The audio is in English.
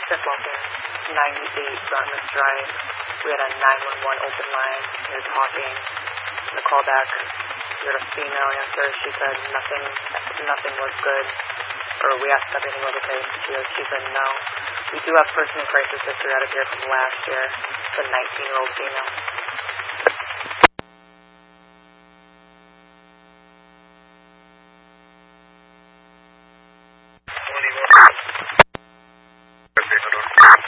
Fifth Walking, 98 Dartmouth Drive. We had a 911 open line. We were talking. The callback, we had a female answer. She said nothing was good. Or we asked if everything was okay. She said no. We do have person in crisis history out of here from last year. It's a 19-year-old female.